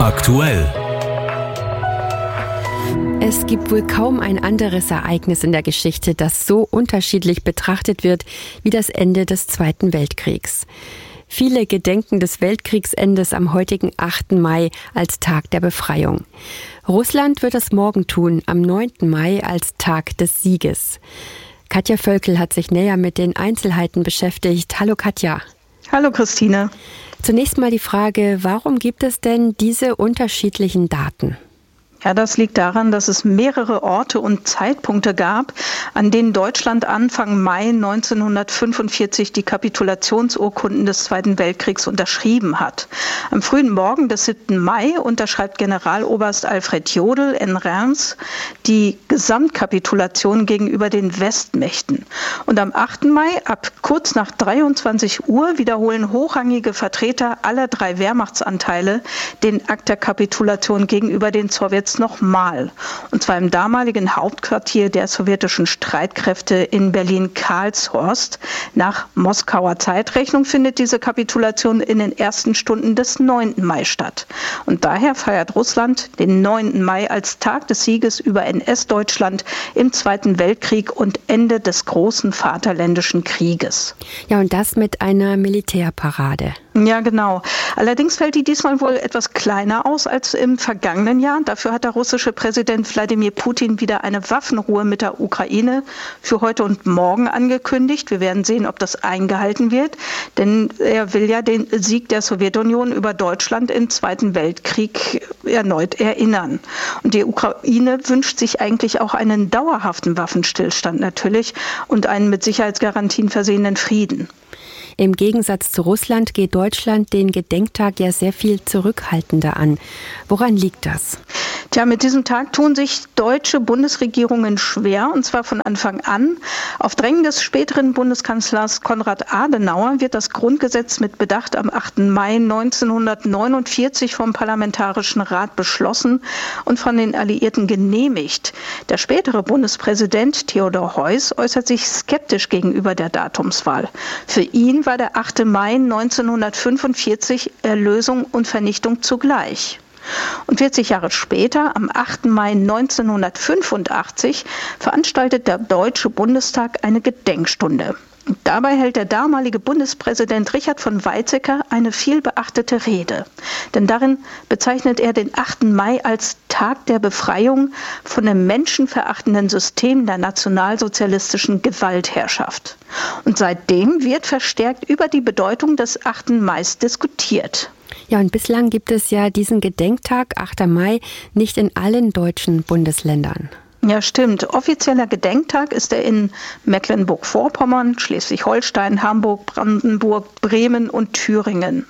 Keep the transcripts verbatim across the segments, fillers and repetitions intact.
Aktuell. Es gibt wohl kaum ein anderes Ereignis in der Geschichte, das so unterschiedlich betrachtet wird wie das Ende des Zweiten Weltkriegs. Viele gedenken des Weltkriegsendes am heutigen achten Mai als Tag der Befreiung. Russland wird es morgen tun, am neunten Mai als Tag des Sieges. Katja Völkel hat sich näher mit den Einzelheiten beschäftigt. Hallo Katja. Hallo Christine. Zunächst mal die Frage, warum gibt es denn diese unterschiedlichen Daten? Ja, das liegt daran, dass es mehrere Orte und Zeitpunkte gab, an denen Deutschland Anfang Mai neunzehnhundertfünfundvierzig die Kapitulationsurkunden des Zweiten Weltkriegs unterschrieben hat. Am frühen Morgen des siebten Mai unterschreibt Generaloberst Alfred Jodl in Reims die Gesamtkapitulation gegenüber den Westmächten. Und am achten Mai, ab kurz nach dreiundzwanzig Uhr, wiederholen hochrangige Vertreter aller drei Wehrmachtsanteile den Akt der Kapitulation gegenüber den Sowjets nochmal. Und zwar im damaligen Hauptquartier der sowjetischen Streitkräfte in Berlin-Karlshorst. Nach Moskauer Zeitrechnung findet diese Kapitulation in den ersten Stunden des neunten Mai statt. Und daher feiert Russland den neunten Mai als Tag des Sieges über N S-Deutschland im Zweiten Weltkrieg und Ende des großen Vaterländischen Krieges. Ja, und das mit einer Militärparade. Ja, genau. Allerdings fällt die diesmal wohl etwas kleiner aus als im vergangenen Jahr. Dafür hat der russische Präsident Wladimir Putin wieder eine Waffenruhe mit der Ukraine für heute und morgen angekündigt. Wir werden sehen, ob das eingehalten wird, denn er will ja den Sieg der Sowjetunion über Deutschland im Zweiten Weltkrieg erneut erinnern. Und die Ukraine wünscht sich eigentlich auch einen dauerhaften Waffenstillstand natürlich und einen mit Sicherheitsgarantien versehenen Frieden. Im Gegensatz zu Russland geht Deutschland den Gedenktag ja sehr viel zurückhaltender an. Woran liegt das? Tja, mit diesem Tag tun sich deutsche Bundesregierungen schwer, und zwar von Anfang an. Auf Drängen des späteren Bundeskanzlers Konrad Adenauer wird das Grundgesetz mit Bedacht am achten Mai neunzehnhundertneunundvierzig vom Parlamentarischen Rat beschlossen und von den Alliierten genehmigt. Der spätere Bundespräsident Theodor Heuss äußert sich skeptisch gegenüber der Datumswahl. Für ihn war der achte Mai neunzehnhundertfünfundvierzig Erlösung und Vernichtung zugleich. Und vierzig Jahre später, am achten Mai neunzehnhundertfünfundachtzig, veranstaltet der Deutsche Bundestag eine Gedenkstunde. Und dabei hält der damalige Bundespräsident Richard von Weizsäcker eine vielbeachtete Rede. Denn darin bezeichnet er den achten Mai als Tag der Befreiung von dem menschenverachtenden System der nationalsozialistischen Gewaltherrschaft. Und seitdem wird verstärkt über die Bedeutung des achten Mai diskutiert. Ja, und bislang gibt es ja diesen Gedenktag, achter Mai, nicht in allen deutschen Bundesländern. Ja, stimmt. Offizieller Gedenktag ist er in Mecklenburg-Vorpommern, Schleswig-Holstein, Hamburg, Brandenburg, Bremen und Thüringen.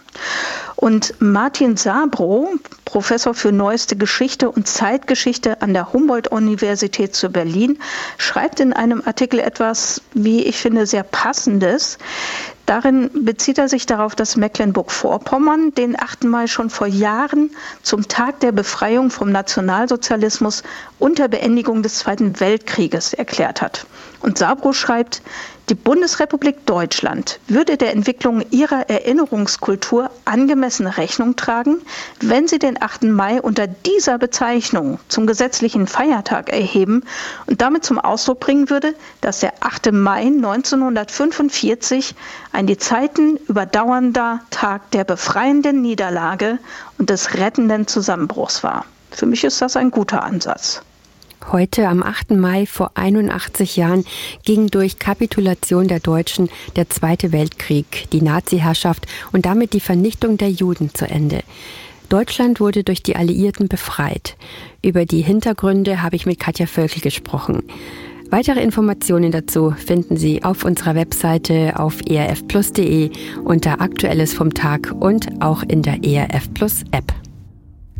Und Martin Sabro, Professor für Neueste Geschichte und Zeitgeschichte an der Humboldt-Universität zu Berlin, schreibt in einem Artikel etwas, wie ich finde, sehr Passendes. Darin bezieht er sich darauf, dass Mecklenburg-Vorpommern den achten Mai schon vor Jahren zum Tag der Befreiung vom Nationalsozialismus unter Beendigung des Zweiten Weltkrieges erklärt hat. Und Sabro schreibt, die Bundesrepublik Deutschland würde der Entwicklung ihrer Erinnerungskultur angemessen Rechnung tragen, wenn sie den achten Mai unter dieser Bezeichnung zum gesetzlichen Feiertag erheben und damit zum Ausdruck bringen würde, dass der achte Mai neunzehnhundertfünfundvierzig ein die Zeiten überdauernder Tag der befreienden Niederlage und des rettenden Zusammenbruchs war. Für mich ist das ein guter Ansatz. Heute, am achten Mai vor einundachtzig Jahren, ging durch Kapitulation der Deutschen der Zweite Weltkrieg, die Nazi-Herrschaft und damit die Vernichtung der Juden zu Ende. Deutschland wurde durch die Alliierten befreit. Über die Hintergründe habe ich mit Katja Völkel gesprochen. Weitere Informationen dazu finden Sie auf unserer Webseite auf e r f plus punkt d e unter Aktuelles vom Tag und auch in der E R F Plus App.